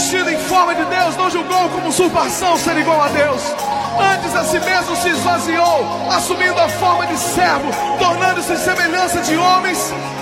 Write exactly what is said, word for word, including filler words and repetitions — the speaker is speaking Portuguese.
vestido em forma de Deus, não julgou como usurpação ser igual a Deus. Antes a si mesmo se esvaziou, assumindo a forma de servo, tornando-se semelhança de homens,